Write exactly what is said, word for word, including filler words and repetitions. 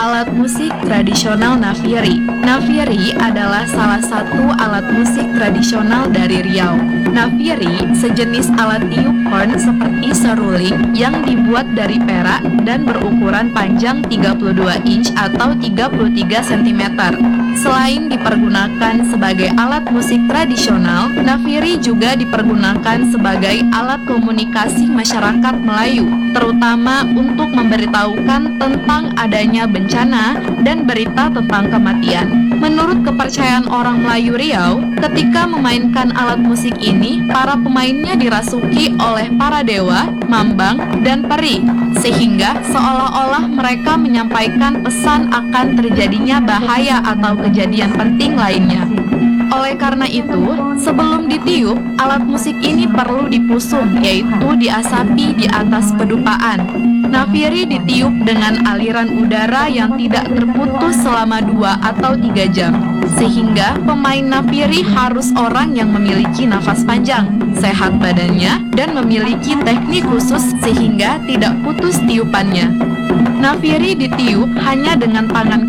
Alat musik tradisional Naviri. Naviri adalah salah satu alat musik tradisional dari Riau. Naviri sejenis alat tiup horn seperti seruling yang dibuat dari perak dan berukuran panjang tiga puluh dua inch atau tiga puluh tiga sentimeter. Selain dipergunakan sebagai alat musik tradisional, Naviri juga dipergunakan sebagai alat komunikasi masyarakat Melayu, terutama untuk memberitahukan tentang adanya bencana dan berita tentang kematian. Menurut kepercayaan orang Melayu Riau, ketika memainkan alat musik ini, para pemainnya dirasuki oleh para dewa, mambang, dan peri, sehingga seolah-olah mereka menyampaikan pesan akan terjadinya bahaya atau kejadian penting lainnya. Oleh karena itu, sebelum ditiup, alat musik ini perlu dipusung, yaitu diasapi di atas pedupaan. Naviri ditiup dengan aliran udara yang tidak terputus selama dua atau tiga jam, sehingga pemain Naviri harus orang yang memiliki nafas panjang, sehat badannya, dan memiliki teknik khusus sehingga tidak putus tiupannya. Naviri ditiup hanya dengan tangan